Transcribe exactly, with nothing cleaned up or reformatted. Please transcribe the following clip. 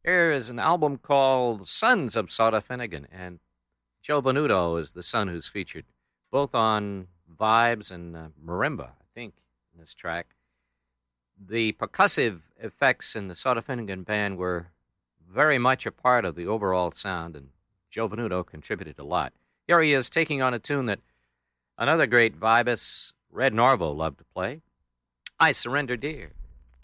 Here is an album called Sons of Soda Finnegan, and Joe Venuto is the son who's featured both on vibes and uh, marimba, I think, in this track. The percussive effects in the Soda Finnegan band were very much a part of the overall sound, and Joe Venuto contributed a lot. Here he is taking on a tune that another great vibus, Red Norvo, loved to play, I Surrender Dear.